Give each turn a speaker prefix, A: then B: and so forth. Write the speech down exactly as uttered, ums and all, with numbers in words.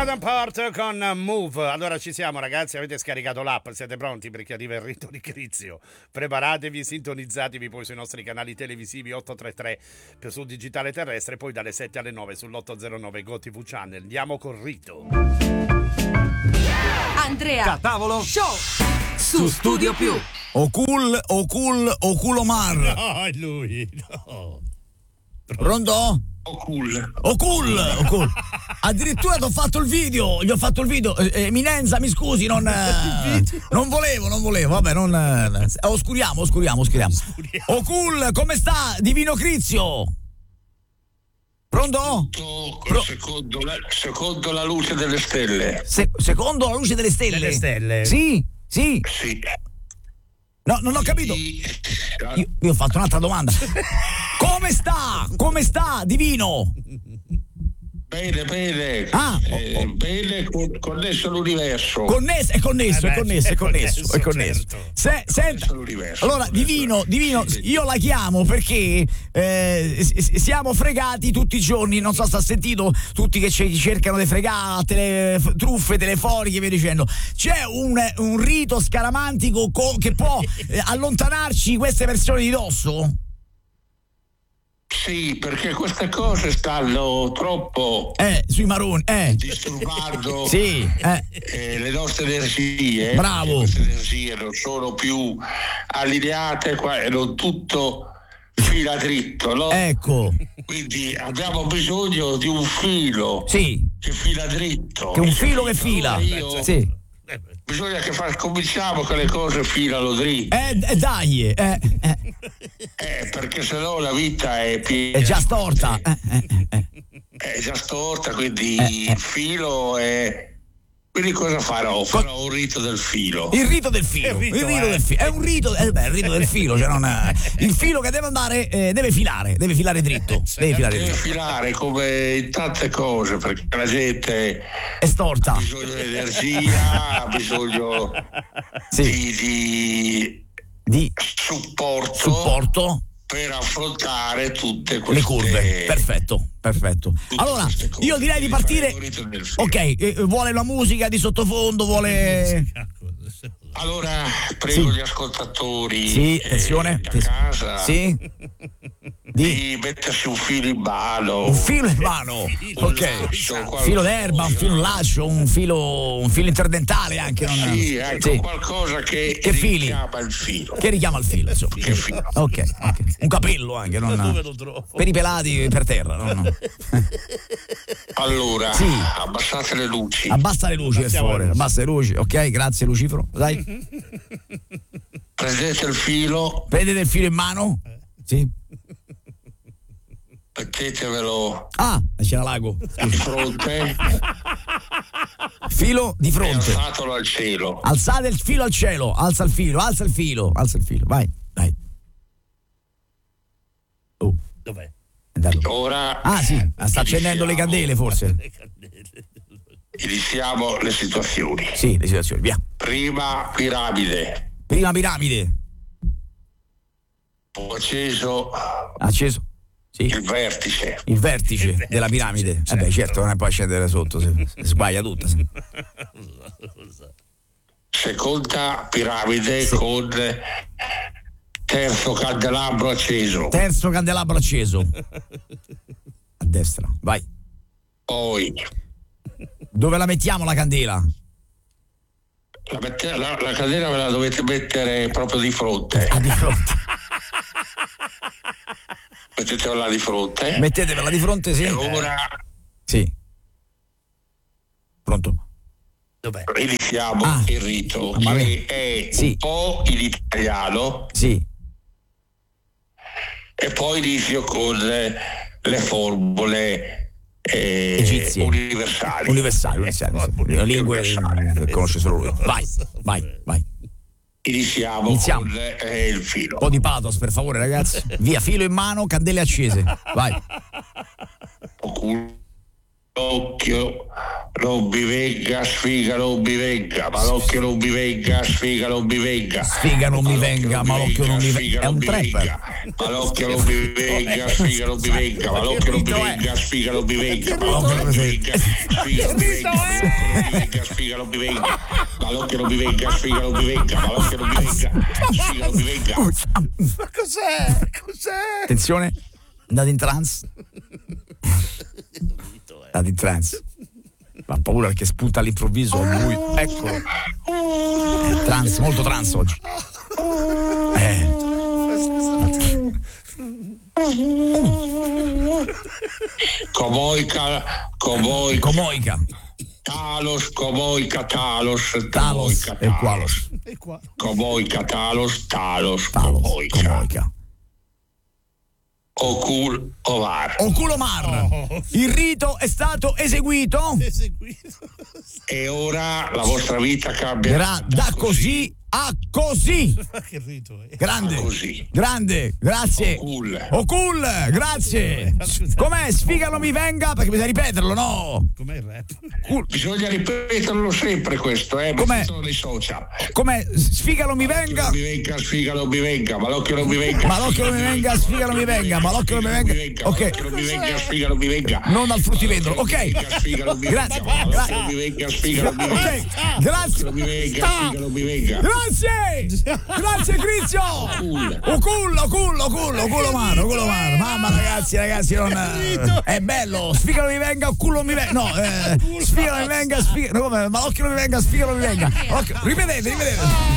A: Davenport con Move. Allora ci siamo ragazzi, avete scaricato l'app, siete pronti perché arriva il rito di Crizio. Preparatevi, sintonizzatevi poi sui nostri canali televisivi otto tre tre più sul digitale terrestre, poi dalle sette alle nove sull'otto zero nove GoTV Channel. Andiamo col rito.
B: Andrea
C: Catavolo
B: Show
C: su Studio Più.
D: O cool, o cool, o culomar.
A: No, è lui, no.
D: Pronto?
E: O cool.
D: O cool, o cool. Addirittura ti ho fatto il video, gli ho fatto il video. Eh, Eminenza, mi scusi, non, eh, non volevo, non volevo. Vabbè, non. Eh, oscuriamo, oscuriamo, oscuriamo. O cool, come sta? Divino Crizio? Pronto?
E: Pro- secondo, la, secondo la luce delle stelle.
D: Se, secondo la luce delle stelle?
A: Delle stelle.
D: Sì, sì.
E: Sì.
D: No, non ho capito.
E: Sì.
D: Io, io ho fatto un'altra domanda. Come sta? Come sta, Divino?
E: Bene, bene.
D: Ah,
E: eh,
D: oh, oh.
E: Bene, con- connesso all'universo.
D: Connesso, è connesso,
A: Eh beh,
D: è connesso, è connesso,
A: connesso,
D: è connesso.
A: certo.
D: Se, senta,
E: all'universo.
D: allora, Divino, Divino, io la chiamo perché eh, s- siamo fregati tutti i giorni, non so se ha sentito, tutti che ci cercano di fregare, tele, truffe telefoniche e via dicendo. C'è un, un rito scaramantico co- che può eh, allontanarci queste persone di dosso?
E: Sì, perché queste cose stanno troppo
D: Eh, sui maroni, eh.
E: disturbando
D: Sì, eh.
E: eh, le nostre energie.
D: Bravo.
E: Queste energie non sono più allineate qua e non tutto fila dritto, no?
D: Ecco,
E: Quindi abbiamo bisogno di un filo
D: sì,
E: che fila dritto.
D: che un filo che fila.
E: Allora io-
D: Sì.
E: Bisogna che fa, cominciamo che le cose filano dritte,
D: Eh, eh, dai, eh, eh,
E: eh, perché sennò la vita è piena.
D: è già storta. Eh, eh, eh.
E: È già storta, quindi
D: Eh, eh.
E: il filo è. Quindi cosa farò? Farò un rito del filo.
D: Il rito del filo,
A: Che rito
D: il rito
A: è?
D: del filo, è un rito, eh, beh, il rito del filo, cioè non è- il filo che deve andare, eh, deve filare, deve filare dritto, deve filare
E: Deve
D: dritto.
E: filare come in tante cose, perché la gente
D: È storta.
E: ha bisogno di energia, ha bisogno
D: Sì.
E: di, di
D: Di
E: supporto,
D: supporto,
E: per affrontare tutte queste
D: le curve. Perfetto, perfetto.
E: tutte
D: Allora,
E: queste cose.
D: io direi di
E: Quindi
D: partire.
E: faremo il rito del filo.
D: Ok, eh, vuole la musica di sottofondo, vuole.
E: Allora prego
D: Sì.
E: gli ascoltatori
D: Sì,
E: eh,
D: attenzione.
E: a casa
D: Sì. Di
E: di mettersi un filo in mano,
D: un filo in mano. Ok.
E: lascio,
D: Un
E: qualcosa.
D: filo d'erba, un filo un lascio, un filo, un filo interdentale anche. Non...
E: Sì, ecco,
D: Sì.
E: qualcosa che,
D: Che fili.
E: richiama il filo.
D: Che richiama il filo, insomma.
E: Che filo.
D: Ok, ok. Un capello anche, non.
A: Dove lo trovo?
D: Per i pelati per terra, no, no.
E: Allora,
D: Sì.
E: abbassate le luci.
D: Abbassa le luci per
A: Abbassiamo
D: favore,
A: le luci.
D: abbassa le luci, ok, grazie Lucifero. Dai,
E: Prendete il filo,
D: prendete il filo in mano. Sì.
E: mettetevelo
D: Ah, c'era l'ago.
E: di fronte
D: Filo di
E: e
D: fronte.
E: alzatelo al cielo.
D: Alzate il filo al cielo, alza il filo, alza il filo, alza il filo. Vai, dai. Oh,
A: Dov'è?
D: è andato.
E: Ora
D: Ah, sì, sta accendendo le candele forse.
A: Le candele.
E: iniziamo le situazioni.
D: Sì, le situazioni, via.
E: Prima piramide,
D: Prima piramide,
E: ho acceso
D: acceso. Sì.
E: il vertice,
D: Il vertice della piramide. Eh beh, certo, non è poi scendere sotto, se, se sbaglia tutta. se-
E: seconda piramide
D: Sì.
E: con terzo candelabro acceso,
D: Terzo candelabro acceso. A destra, vai.
E: poi
D: Dove la mettiamo la candela?
E: la, mette- la, la candela ve la dovete mettere proprio di fronte,
D: Ah, di fronte.
E: mettetela di fronte.
D: Mettetevela di fronte, sì.
E: E ora
D: Sì. Pronto?
A: Dov'è?
E: iniziamo
D: Ah.
E: il rito,
D: Mamma
E: che
D: mia.
E: è
D: Sì.
E: un po' in italiano
D: Sì.
E: e poi inizio con le, le formule eh,
D: Egizie.
E: universali.
D: Universali, universali. Le lingue che conosce solo lui. Vai, vai, vai.
E: Iniziamo,
D: Iniziamo.
E: con eh, il filo.
D: Un po' di pathos, per favore, ragazzi. Via, filo in mano, candele accese. Vai.
E: Occhio, non mi venga, sfiga non mi venga, malocchio non mi venga, sfiga non mi venga.
D: Sfiga non mi venga, malocchio non mi venga. È un trapper.
E: Malocchio non mi venga, sfiga non mi venga, malocchio non mi venga, sfiga non mi venga, malocchio non mi venga, sfiga non mi venga, sfiga non mi venga, malocchio non mi venga, sfiga non mi venga, malocchio non mi venga, sfiga non mi venga.
A: Ma cos'è? Cos'è?
D: Attenzione, andate in trance. Andate in trance. Ma paura perché spunta all'improvviso lui. Eccolo. È trans, molto trans oggi. Eh.
E: Comoica, comoica.
D: Comoica.
E: Talos, comoica, talos,
D: Talos
E: comoica,
D: e Qualos.
E: comoica, talos, talos,
D: Talos,
E: comoica.
D: Comoica.
E: Ocul Omar.
D: Oculomar. Il rito è stato eseguito.
A: Eseguito.
E: E ora la vostra vita cambierà
D: Era da così a così.
A: Ma che rito è?
D: Grande.
E: così.
D: Grande, grazie.
E: Ocul.
D: Ocul, grazie. Com'è? Sfigalo mi venga perché bisogna ripeterlo, no?
A: Com'è il rap?
D: Cool.
E: Bisogna ripeterlo sempre questo, eh?
D: Com'è?
E: Ma sono dei social.
D: Com'è? Sfigalo mi venga.
E: Non mi venga, sfiga non mi venga, malocchio non mi venga.
D: Ma l'occhio non mi venga, sfiga non mi venga, ma l'occhio non mi venga. Ok.
E: Malocchio non mi venga, sfiga non mi venga.
D: Non dal fruttivendolo, ok.
E: Sfiga non mi
D: Grazie.
E: venga, malocchio non mi venga, sfiga non mi venga.
D: Ok, grazie.
E: Non mi venga, sfiga non mi venga.
D: Grazie! Grazie Crizio! Ocullo, ocullo, ocullo, ocullo mano, ocullo mano. Mamma ragazzi, ragazzi, non. È bello, sfigalo mi venga, culo mi venga. No, eh, sfigalo mi venga, sfigalo. No, come? Ma l'occhio non mi venga, sfigalo mi venga. Occhio. Ripetete, ripetete.